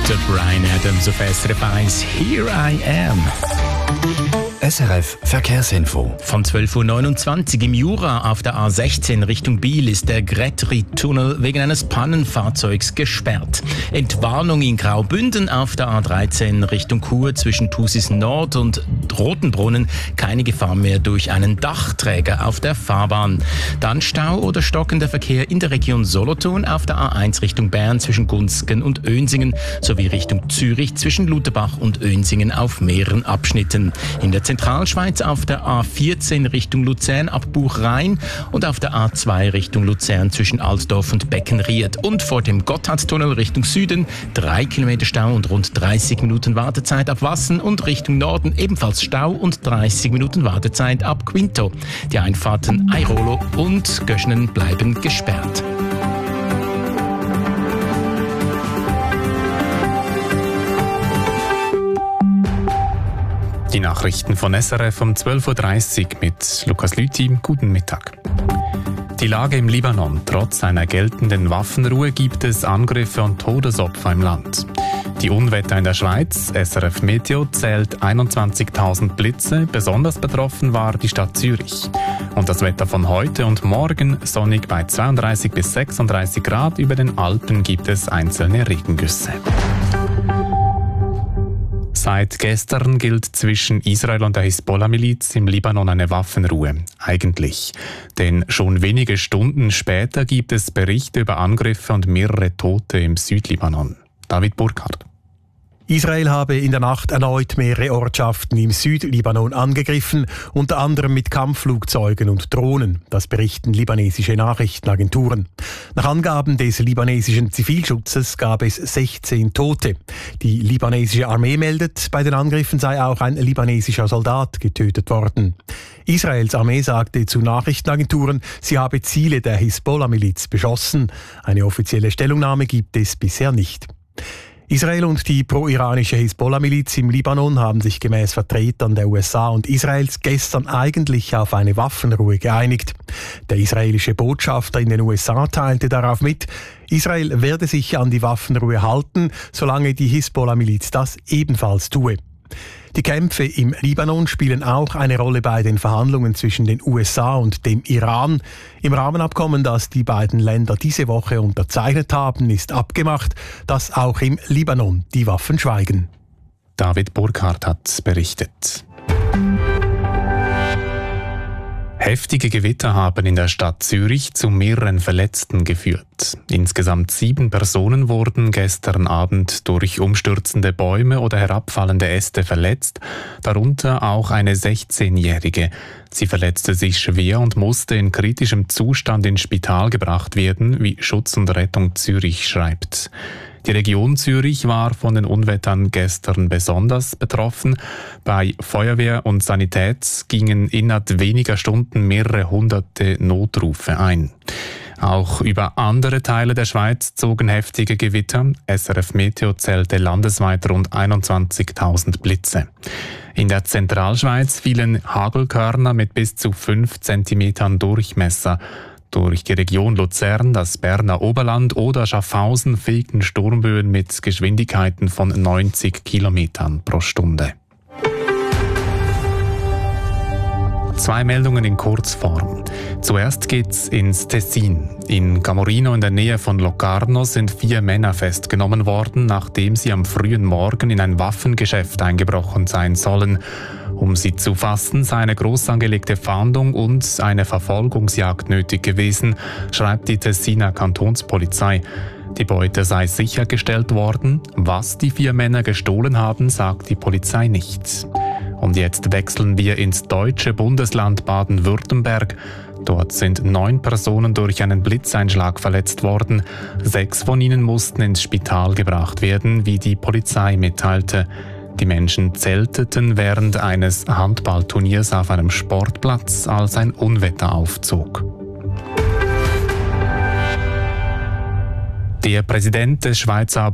Der Bryan Adams auf SRF 1, Here I Am. SRF Verkehrsinfo. Von 12.29 Uhr im Jura auf der A16 Richtung Biel ist der Grätri-Tunnel wegen eines Pannenfahrzeugs gesperrt. Entwarnung in Graubünden auf der A13 Richtung Chur zwischen Thusis Nord und Rotenbrunnen. Keine Gefahr mehr durch einen Dachträger auf der Fahrbahn. Dann Stau oder stockender Verkehr in der Region Solothurn auf der A1 Richtung Bern zwischen Gunzgen und Önsingen sowie Richtung Zürich zwischen Lutherbach und Önsingen auf mehreren Abschnitten. In der Zentralschweiz auf der A14 Richtung Luzern ab Buchrhein und auf der A2 Richtung Luzern zwischen Altdorf und Beckenried. Und vor dem Gotthardtunnel Richtung Süden 3 Kilometer Stau und rund 30 Minuten Wartezeit ab Wassen und Richtung Norden ebenfalls Stau und 30 Minuten Wartezeit ab Quinto. Die Einfahrten Airolo und Göschenen bleiben gesperrt. Die Nachrichten von SRF um 12.30 Uhr mit Lukas Lüthi. Guten Mittag. Die Lage im Libanon. Trotz einer geltenden Waffenruhe gibt es Angriffe und Todesopfer im Land. Die Unwetter in der Schweiz. SRF Meteo zählt 21.000 Blitze. Besonders betroffen war die Stadt Zürich. Und das Wetter von heute und morgen. Sonnig bei 32 bis 36 Grad. Über den Alpen gibt es einzelne Regengüsse. Seit gestern gilt zwischen Israel und der Hisbollah-Miliz im Libanon eine Waffenruhe. Eigentlich. Denn schon wenige Stunden später gibt es Berichte über Angriffe und mehrere Tote im Südlibanon. David Burkhardt. Israel habe in der Nacht erneut mehrere Ortschaften im Südlibanon angegriffen, unter anderem mit Kampfflugzeugen und Drohnen. Das berichten libanesische Nachrichtenagenturen. Nach Angaben des libanesischen Zivilschutzes gab es 16 Tote. Die libanesische Armee meldet, bei den Angriffen sei auch ein libanesischer Soldat getötet worden. Israels Armee sagte zu Nachrichtenagenturen, sie habe Ziele der Hisbollah-Miliz beschossen. Eine offizielle Stellungnahme gibt es bisher nicht. Israel und die pro-iranische Hisbollah-Miliz im Libanon haben sich gemäß Vertretern der USA und Israels gestern eigentlich auf eine Waffenruhe geeinigt. Der israelische Botschafter in den USA teilte darauf mit, Israel werde sich an die Waffenruhe halten, solange die Hisbollah-Miliz das ebenfalls tue. Die Kämpfe im Libanon spielen auch eine Rolle bei den Verhandlungen zwischen den USA und dem Iran. Im Rahmenabkommen, das die beiden Länder diese Woche unterzeichnet haben, ist abgemacht, dass auch im Libanon die Waffen schweigen. David Burkhardt hat berichtet. Heftige Gewitter haben in der Stadt Zürich zu mehreren Verletzten geführt. Insgesamt 7 Personen wurden gestern Abend durch umstürzende Bäume oder herabfallende Äste verletzt, darunter auch eine 16-Jährige. Sie verletzte sich schwer und musste in kritischem Zustand ins Spital gebracht werden, wie Schutz und Rettung Zürich schreibt. Die Region Zürich war von den Unwettern gestern besonders betroffen. Bei Feuerwehr und Sanität gingen innerhalb weniger Stunden mehrere hunderte Notrufe ein. Auch über andere Teile der Schweiz zogen heftige Gewitter. SRF Meteo zählte landesweit rund 21.000 Blitze. In der Zentralschweiz fielen Hagelkörner mit bis zu 5 Zentimetern Durchmesser. Durch die Region Luzern, das Berner Oberland oder Schaffhausen fegten Sturmböen mit Geschwindigkeiten von 90 Kilometern pro Stunde. 2 Meldungen in Kurzform. Zuerst geht's ins Tessin. In Camorino in der Nähe von Locarno sind 4 Männer festgenommen worden, nachdem sie am frühen Morgen in ein Waffengeschäft eingebrochen sein sollen. Um sie zu fassen, sei eine groß angelegte Fahndung und eine Verfolgungsjagd nötig gewesen, schreibt die Tessiner Kantonspolizei. Die Beute sei sichergestellt worden. Was die 4 Männer gestohlen haben, sagt die Polizei nicht. Und jetzt wechseln wir ins deutsche Bundesland Baden-Württemberg. Dort sind 9 Personen durch einen Blitzeinschlag verletzt worden. 6 von ihnen mussten ins Spital gebracht werden, wie die Polizei mitteilte. Die Menschen zelteten während eines Handballturniers auf einem Sportplatz, als ein Unwetter aufzog. Der Präsident des Schweizer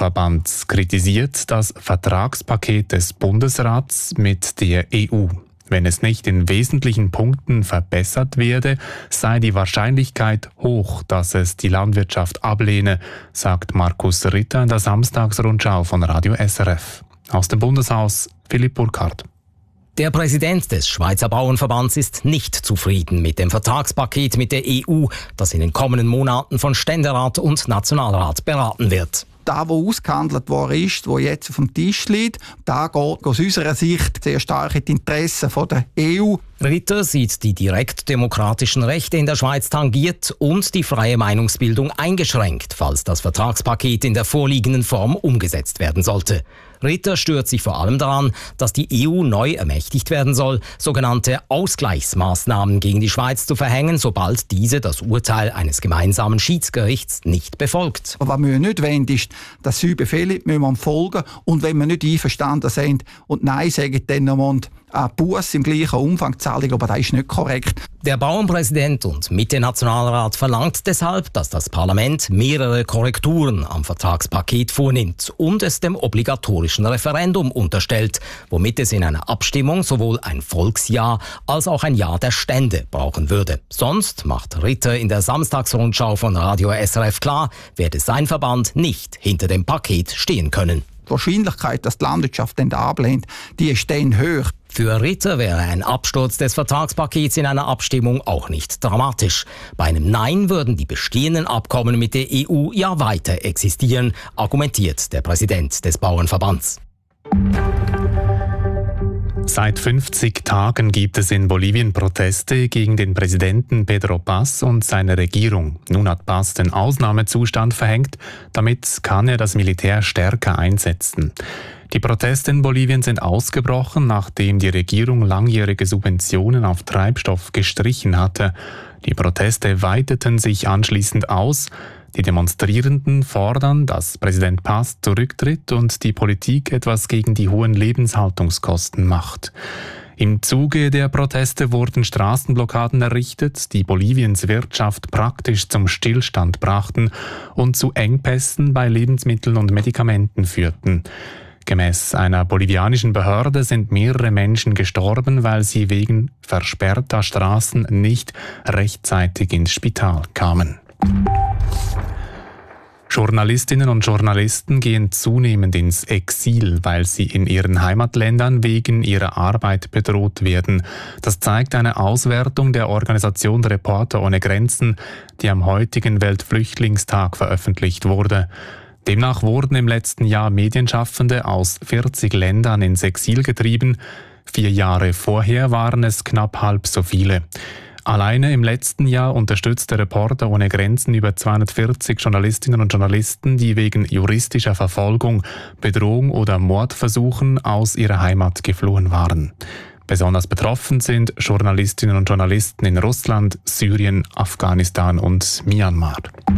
Bauernverbands kritisiert das Vertragspaket des Bundesrats mit der EU. Wenn es nicht in wesentlichen Punkten verbessert werde, sei die Wahrscheinlichkeit hoch, dass es die Landwirtschaft ablehne, sagt Markus Ritter in der Samstagsrundschau von Radio SRF. Aus dem Bundeshaus Philipp Burkhardt. Der Präsident des Schweizer Bauernverbands ist nicht zufrieden mit dem Vertragspaket mit der EU, das in den kommenden Monaten von Ständerat und Nationalrat beraten wird. Das, was ausgehandelt worden ist, was jetzt auf dem Tisch liegt, da geht aus unserer Sicht sehr stark in die Interessen der EU. Ritter sieht die direktdemokratischen Rechte in der Schweiz tangiert und die freie Meinungsbildung eingeschränkt, falls das Vertragspaket in der vorliegenden Form umgesetzt werden sollte. Ritter stört sich vor allem daran, dass die EU neu ermächtigt werden soll, sogenannte Ausgleichsmaßnahmen gegen die Schweiz zu verhängen, sobald diese das Urteil eines gemeinsamen Schiedsgerichts nicht befolgt. Was wir nicht wollen, ist, dass sie Befehle müssen wir folgen, und wenn wir nicht einverstanden sind und Nein sagen, dann müssen wir Busse im gleichen Umfang zahlen, aber das ist nicht korrekt. Der Bauernpräsident und Mitte-Nationalrat verlangt deshalb, dass das Parlament mehrere Korrekturen am Vertragspaket vornimmt und es dem obligatorischen Referendum unterstellt, womit es in einer Abstimmung sowohl ein Volksja als auch ein Ja der Stände brauchen würde. Sonst, macht Ritter in der Samstagsrundschau von Radio SRF klar, werde sein Verband nicht hinter dem Paket stehen können. Die Wahrscheinlichkeit, dass die Landwirtschaft dann ablehnt, die ist dann hoch. Für Ritter wäre ein Absturz des Vertragspakets in einer Abstimmung auch nicht dramatisch. Bei einem Nein würden die bestehenden Abkommen mit der EU ja weiter existieren, argumentiert der Präsident des Bauernverbands. Seit 50 Tagen gibt es in Bolivien Proteste gegen den Präsidenten Pedro Paz und seine Regierung. Nun hat Paz den Ausnahmezustand verhängt, damit kann er das Militär stärker einsetzen. Die Proteste in Bolivien sind ausgebrochen, nachdem die Regierung langjährige Subventionen auf Treibstoff gestrichen hatte. Die Proteste weiteten sich anschließend aus. Die Demonstrierenden fordern, dass Präsident Paz zurücktritt und die Politik etwas gegen die hohen Lebenshaltungskosten macht. Im Zuge der Proteste wurden Straßenblockaden errichtet, die Boliviens Wirtschaft praktisch zum Stillstand brachten und zu Engpässen bei Lebensmitteln und Medikamenten führten. Gemäß einer bolivianischen Behörde sind mehrere Menschen gestorben, weil sie wegen versperrter Straßen nicht rechtzeitig ins Spital kamen. Journalistinnen und Journalisten gehen zunehmend ins Exil, weil sie in ihren Heimatländern wegen ihrer Arbeit bedroht werden. Das zeigt eine Auswertung der Organisation Reporter ohne Grenzen, die am heutigen Weltflüchtlingstag veröffentlicht wurde. Demnach wurden im letzten Jahr Medienschaffende aus 40 Ländern ins Exil getrieben. 4 Jahre vorher waren es knapp halb so viele. Alleine im letzten Jahr unterstützte Reporter ohne Grenzen über 240 Journalistinnen und Journalisten, die wegen juristischer Verfolgung, Bedrohung oder Mordversuchen aus ihrer Heimat geflohen waren. Besonders betroffen sind Journalistinnen und Journalisten in Russland, Syrien, Afghanistan und Myanmar.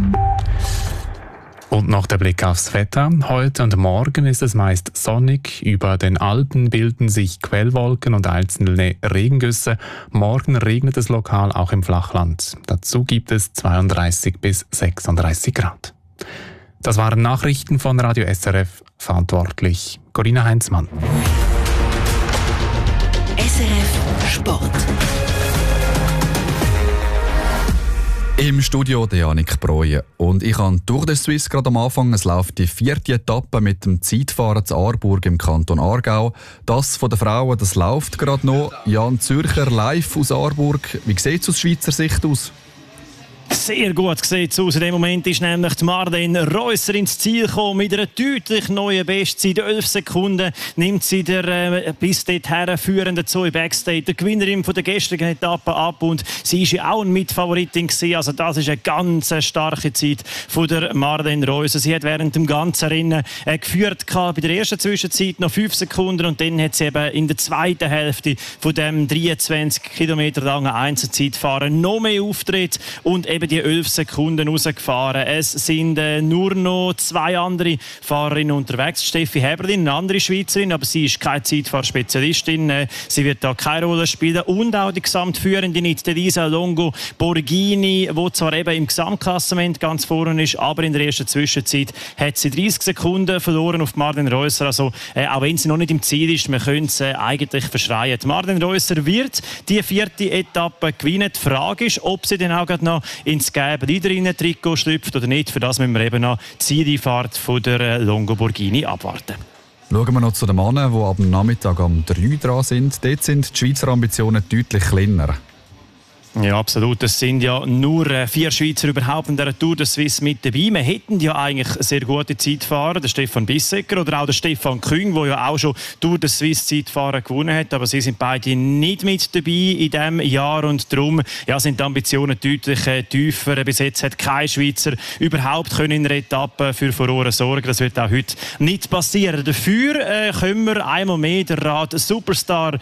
Und noch der Blick aufs Wetter. Heute und morgen ist es meist sonnig. Über den Alpen bilden sich Quellwolken und einzelne Regengüsse. Morgen regnet es lokal auch im Flachland. Dazu gibt es 32 bis 36 Grad. Das waren Nachrichten von Radio SRF. Verantwortlich Corinna Heinzmann. SRF Sport. Im Studio der Janik Breuer. Und ich habe Tour de Suisse gerade am Anfang. Es läuft die 4. Etappe mit dem Zeitfahren zu Aarburg im Kanton Aargau. Das von den Frauen, das läuft gerade noch. Jan Zürcher live aus Aarburg. Wie sieht es aus Schweizer Sicht aus? Sehr gut sieht es aus. In dem Moment ist nämlich die Marlene Reusser ins Ziel gekommen. Mit einer deutlich neuen Bestzeit. 11 Sekunden nimmt sie der bis dorthin führende Zoe Backstage, der Gewinnerin von der gestrigen Etappe, ab. Und sie ist ja auch eine Mitvaritin gewesen. Also das ist eine ganz starke Zeit von der Marlene Reusser. Sie hat während dem ganzen Rennen geführt bei der ersten Zwischenzeit noch 5 Sekunden. Und dann hat sie eben in der zweiten Hälfte von dem 23 Kilometer langen Einzelzeitfahren noch mehr Auftritt und eben die 11 Sekunden rausgefahren. Es sind nur noch 2 andere Fahrerinnen unterwegs. Steffi Heberlin, eine andere Schweizerin, aber sie ist keine Zeitfahrspezialistin. Sie wird da keine Rolle spielen. Und auch die Gesamtführende nicht, Elisa Longo Borghini, die zwar eben im Gesamtklassement ganz vorne ist, aber in der ersten Zwischenzeit hat sie 30 Sekunden verloren auf Marlen Reusser. Also, auch wenn sie noch nicht im Ziel ist, man könnte es eigentlich verschreien. Marlen Reusser wird die 4. Etappe gewinnen. Die Frage ist, ob sie dann auch noch ins gelbe Leaderinnen-Trikot schlüpft oder nicht. Für das müssen wir eben noch die Zieleinfahrt von der Longo Borghini abwarten. Schauen wir noch zu den Männern, die ab dem Nachmittag um 3 dran sind. Dort sind die Schweizer Ambitionen deutlich kleiner. Ja, absolut. Es sind ja nur 4 Schweizer überhaupt in der Tour de Suisse mit dabei. Wir hätten ja eigentlich sehr gute Zeitfahrer, der Stefan Bissecker oder auch der Stefan Küng, der ja auch schon Tour de Suisse Zeitfahrer gewonnen hat. Aber sie sind beide nicht mit dabei in diesem Jahr und darum sind die Ambitionen deutlich tiefer. Bis jetzt hat kein Schweizer überhaupt in einer Etappe für Furore sorgen. Das wird auch heute nicht passieren. Dafür können wir einmal mehr den Rad Superstar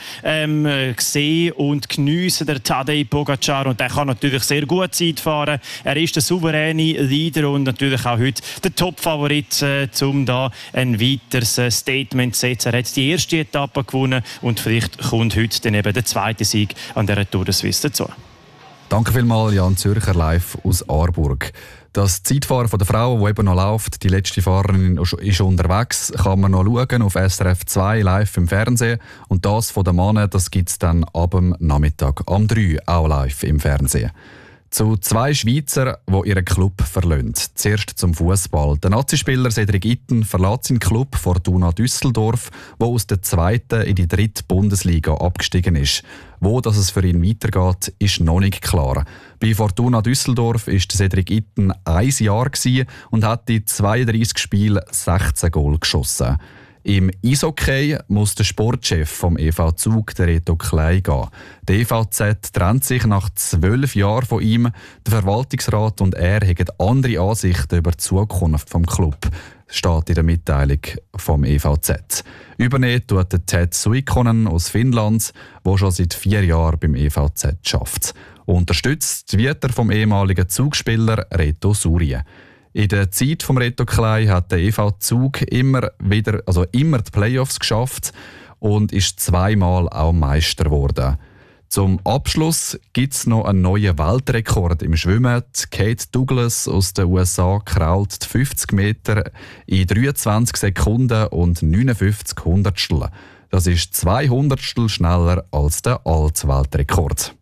sehen und geniessen, der Tadej Pogacar. Und der kann natürlich sehr gut Zeit fahren. Er ist der souveräne Leader und natürlich auch heute der Top-Favorit, um da ein weiteres Statement zu setzen. Er hat die erste Etappe gewonnen und vielleicht kommt heute dann eben der zweite Sieg an dieser Tour de Suisse dazu. Danke vielmals, Jan Zürcher, live aus Aarburg. Das Zeitfahren der Frauen, die eben noch läuft, die letzte Fahrerin ist unterwegs, kann man noch schauen auf SRF 2 live im Fernsehen. Und das von den Männern, das gibt es dann ab dem Nachmittag, am 3 auch live im Fernsehen. Zu 2 Schweizer, die ihren Club verlassen. Zuerst zum Fußball. Der Nazispieler Cedric Itten verlässt seinen Club Fortuna Düsseldorf, der aus der 2. in die 3. Bundesliga abgestiegen ist. Wo es für ihn weitergeht, ist noch nicht klar. Bei Fortuna Düsseldorf war Cedric Itten 1 Jahr und hat in 32 Spielen 16 Goal geschossen. Im Eishockey muss der Sportchef vom EV Zug, der Reto Klein, gehen. Der EVZ trennt sich nach 12 Jahren von ihm. Der Verwaltungsrat und er haben andere Ansichten über die Zukunft des Clubs, steht in der Mitteilung vom EVZ. Übernehmen tut der Ted Suikkonen aus Finnland, der schon seit 4 Jahren beim EVZ arbeitet. Unterstützt wird er vom ehemaligen Zugspieler Reto Surje. In der Zeit von Reto Klein hat der EV Zug immer die Playoffs geschafft und ist 2-mal auch Meister geworden. Zum Abschluss gibt es noch einen neuen Weltrekord im Schwimmen. Kate Douglas aus den USA krault 50 Meter in 23 Sekunden und 59 Hundertstel. Das ist 2 Hundertstel schneller als der alte Weltrekord.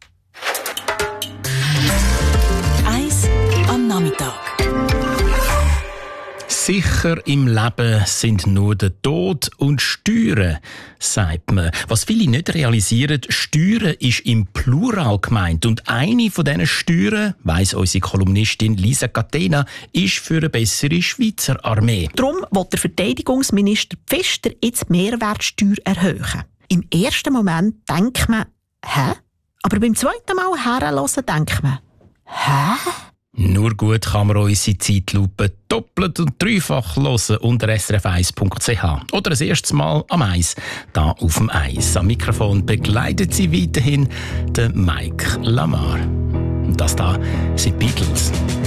1 am Nachmittag. Sicher im Leben sind nur der Tod und Steuern, sagt man. Was viele nicht realisieren, Steuern ist im Plural gemeint. Und eine von diesen Steuern, weiss unsere Kolumnistin Lisa Catena, ist für eine bessere Schweizer Armee. Darum will der Verteidigungsminister Pfister jetzt die Mehrwertsteuer erhöhen. Im ersten Moment denkt man, hä? Aber beim zweiten Mal herhören denkt man, hä? Nur gut kann man unsere Zeitlupe doppelt und dreifach hören unter srf1.ch. Oder das erste Mal am 1, da auf dem 1. Am Mikrofon begleitet sie weiterhin der Mike Lamar. Und das da sind Beatles.